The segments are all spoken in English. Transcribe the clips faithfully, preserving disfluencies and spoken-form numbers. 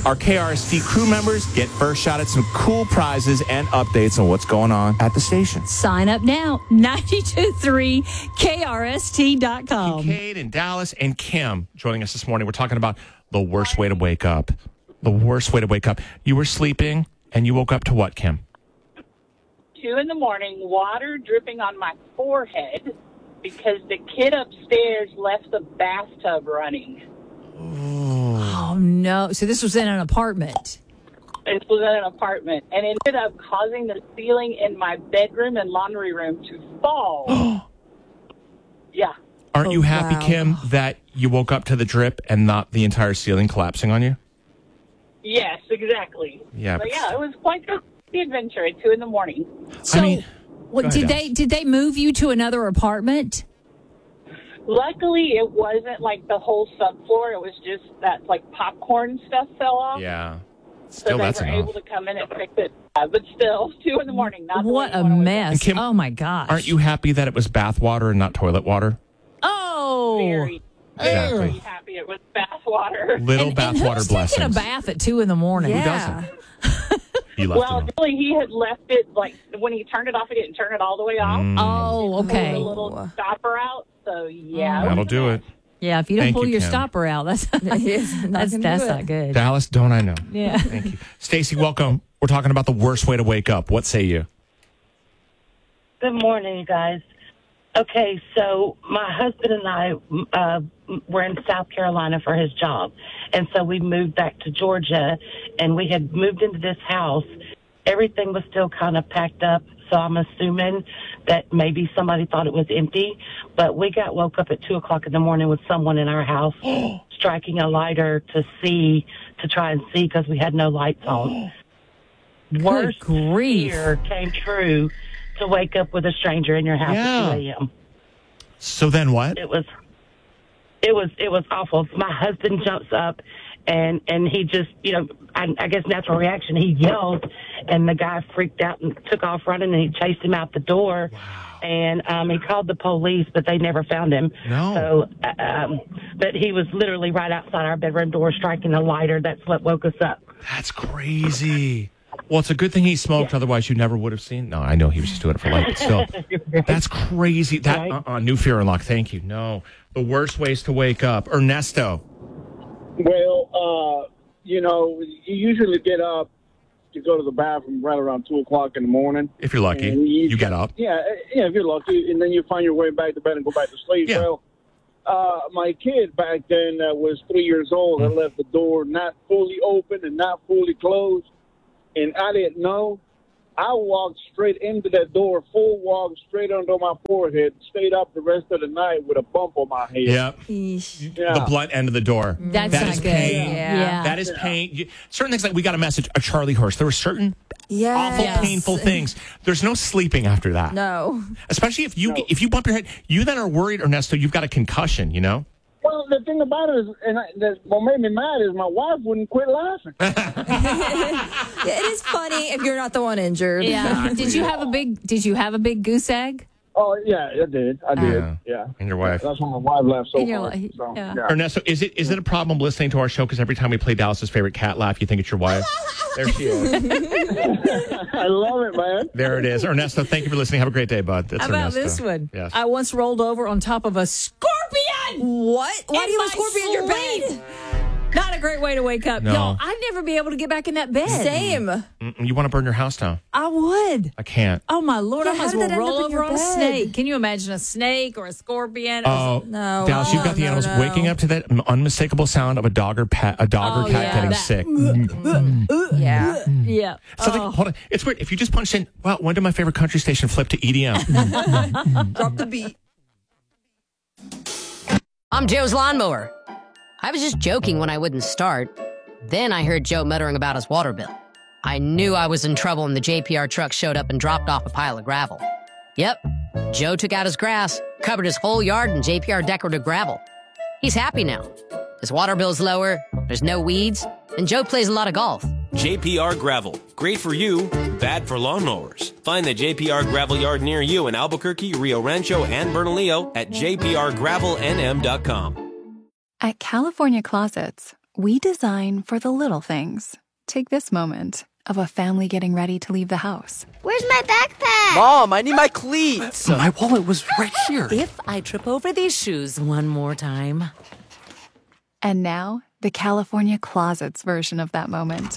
Our K R S T crew members get first shot at some cool prizes and updates on what's going on at the station. Sign up now, nine two three K R S T dot com. Kate and Dallas and Kim joining us this morning. We're talking about the worst way to wake up. The worst way to wake up. You were sleeping and you woke up to what, Kim? Two in the morning, water dripping on my forehead because the kid upstairs left the bathtub running. Oh, no. So this was in an apartment. It was in an apartment, and it ended up causing the ceiling in my bedroom and laundry room to fall. Yeah. Aren't Oh, you happy, wow. Kim, that you woke up to the drip and not the entire ceiling collapsing on you? Yes, exactly. Yeah, But but- yeah, it was quite the adventure at two in the morning. So, I mean, what, go ahead, did Dallas. they did they move you to another apartment? Luckily, it wasn't like the whole subfloor. It was just that like popcorn stuff fell off. Yeah. So Still, they that's were enough. able to come in and fix it. Uh, but still, two in the morning. Not the way What you a wanna wake up. mess. And Kim, Oh, my gosh. Aren't you happy that it was bath water and not toilet water? Oh. Very, Exactly. very happy it was bath water. Little And, bath and water who's blessings. taking a bath at two in the morning? Yeah. You left Well, it really, he had left it, like, when he turned it off, he didn't turn it all the way off. on. Mm, Oh, Pulled okay. the little stopper out, so yeah. that'll do it. Yeah, if you don't Thank pull you, your Kim. stopper out, that's Yes, not that's, gonna that's do not it. good. Dallas, don't I know? Yeah. Thank you. Stacy, welcome. We're talking about the worst way to wake up. What say you? Good morning, you guys. Okay, so my husband and I uh, were in South Carolina for his job, and so we moved back to Georgia, and we had moved into this house. Everything was still kind of packed up, so I'm assuming that maybe somebody thought it was empty, but we got woke up at two o'clock in the morning with someone in our house striking a lighter to see, to try and see because we had no lights on. Worst grief. fear came true to wake up with a stranger in your house Yeah. at two a.m. So then what? It was, it was, it was awful. My husband jumps up, and and he just, you know, I, I guess natural reaction. He yelled, and the guy freaked out and took off running, and he chased him out the door. Wow. And um, he called the police, but they never found him. No. So, uh, um, but he was literally right outside our bedroom door, striking a lighter. That's what woke us up. That's crazy. Well, it's a good thing he smoked, otherwise you never would have seen. No, I know he was just doing it for light, but still. That's crazy. That Right. uh-uh, new fear unlock. Thank you. No. The worst ways to wake up. Ernesto. Well, uh, you know, you usually get up to go to the bathroom right around two o'clock in the morning. If you're lucky, And you get up. Yeah, yeah, if you're lucky, and then you find your way back to bed and go back to sleep. Yeah. Well, uh, my kid back then uh, was three years old. I left the door not fully open and not fully closed, and I didn't know. I walked straight into that door, full walk, straight under my forehead, stayed up the rest of the night with a bump on my head. Yep. Eesh. Yeah. The blunt end of the door. That's That not is good. pain. Yeah. Yeah. That is pain. You- certain things like we got a message, a Charlie horse. There were certain Yes. awful, painful things. There's no sleeping after that. No. Especially if you No. if you bump your head, you then are worried, Ernesto, you've got a concussion, you know? Well, the thing about it is, and I, that, what made me mad is my wife wouldn't quit laughing. Yeah, it is funny if you're not the one injured. Yeah. Did you have a big Did you have a big goose egg? Oh, yeah, I did. I did. Yeah. Yeah. And your wife. That's when my wife laughed so And your hard. wife, So, yeah. yeah. Ernesto, is it is it a problem listening to our show? Because every time we play Dallas's favorite cat laugh, you think it's your wife. There she is. I love it, man. There it is. Ernesto, thank you for listening. Have a great day, bud. That's How about Ernesto. this one? Yes. I once rolled over on top of a scorpion. What? Why In do you have my a scorpion in your sleep. bed? Not a great way to wake up. No. Y'all, I'd never be able to get back in that bed. Same. Mm-mm, you want to burn your house down? I would. I can't. Oh, my Lord. Yeah, I might how as did well that end roll up in over your on a bed? snake. Can you imagine a snake or a scorpion? Oh, No. Dallas, you've No, got the no, animals no. waking up to that unmistakable sound of a dog or pet, a dog Oh, or cat yeah, getting that- sick. Yeah. Yeah. So like, hold on, it's weird. If you just punched in, well, when did my favorite country station flip to E D M? Drop the beat. I'm Joe's lawnmower. I was just joking when I wouldn't start. Then I heard Joe muttering about his water bill. I knew I was in trouble when the J P R truck showed up and dropped off a pile of gravel. Yep, Joe took out his grass, covered his whole yard in J P R decorative gravel. He's happy now. His water bill's lower, there's no weeds, and Joe plays a lot of golf. J P R Gravel. Great for you, bad for lawnmowers. Find the J P R Gravel Yard near you in Albuquerque, Rio Rancho, and Bernalillo at j p r gravel n m dot com. At California Closets, We design for the little things. Take this moment of a family getting ready to leave the house. Where's my backpack? Mom, I need my cleats. My wallet was right here. If I trip over these shoes one more time. And now, the California Closets version of that moment.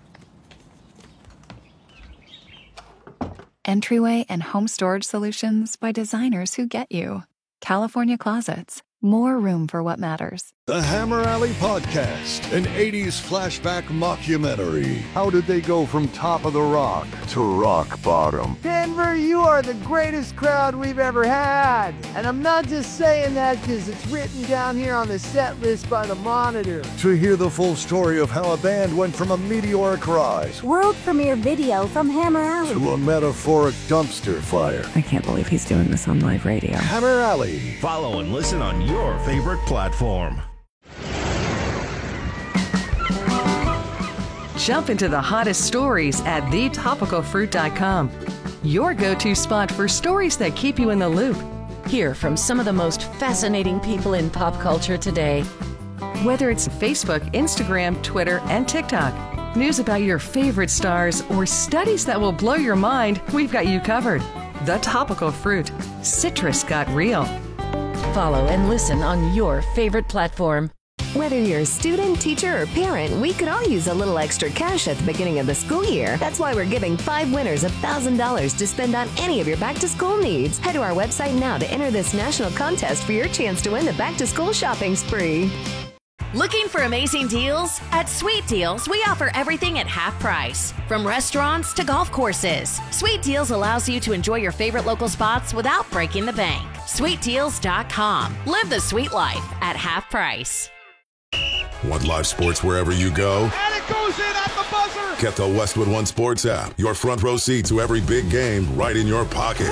Entryway and home storage solutions by designers who get you. California Closets. More room for what matters. The Hammer Alley Podcast, an eighties flashback mockumentary. How did they go from top of the rock to rock bottom? Denver, you are the greatest crowd we've ever had. And I'm not just saying that because it's written down here on the set list by the Monitor. To hear the full story of how a band went from a meteoric rise, world premiere video from Hammer Alley, to a metaphoric dumpster fire. I can't believe he's doing this on live radio. Hammer Alley. Follow and listen on your favorite platform. Jump into the hottest stories at the topical fruit dot com. Your go-to spot for stories that keep you in the loop. Hear from some of the most fascinating people in pop culture today. Whether it's Facebook, Instagram, Twitter, and TikTok, news about your favorite stars, or studies that will blow your mind, we've got you covered. The Topical Fruit. Citrus got real. Follow and listen on your favorite platform. Whether you're a student, teacher, or parent, we could all use a little extra cash at the beginning of the school year. That's why we're giving five winners one thousand dollars to spend on any of your back-to-school needs. Head to our website now to enter this national contest for your chance to win the back-to-school shopping spree. Looking for amazing deals? At Sweet Deals, we offer everything at half price. From restaurants to golf courses, Sweet Deals allows you to enjoy your favorite local spots without breaking the bank. sweet deals dot com. Live the sweet life at half price. Want live sports wherever you go? And it goes in at the buzzer! Get the Westwood One Sports app. Your front row seat to every big game right in your pocket.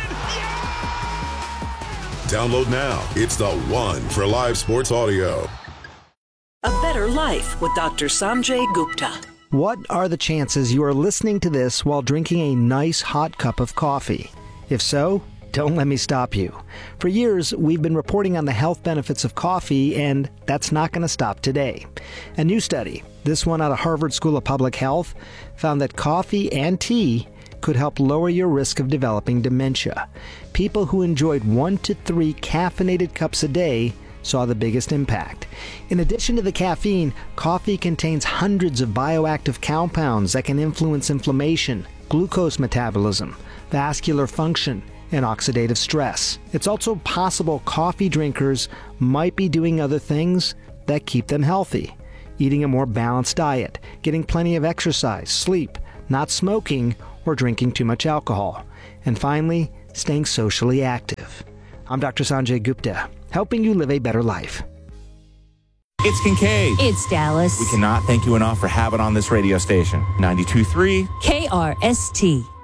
Yeah! Download now. It's the one for live sports audio. A Better Life with Doctor Sanjay Gupta. What are the chances you are listening to this while drinking a nice hot cup of coffee? If so, don't let me stop you. For years, we've been reporting on the health benefits of coffee, and that's not going to stop today. A new study, this one out of Harvard School of Public Health, found that coffee and tea could help lower your risk of developing dementia. People who enjoyed one to three caffeinated cups a day saw the biggest impact. In addition to the caffeine, coffee contains hundreds of bioactive compounds that can influence inflammation, glucose metabolism, vascular function, and oxidative stress. It's also possible coffee drinkers might be doing other things that keep them healthy. Eating a more balanced diet, getting plenty of exercise, sleep, not smoking, or drinking too much alcohol. And finally, staying socially active. I'm Doctor Sanjay Gupta, helping you live a better life. It's Kincaid. It's Dallas. We cannot thank you enough for having on this radio station. ninety-two point three K R S T.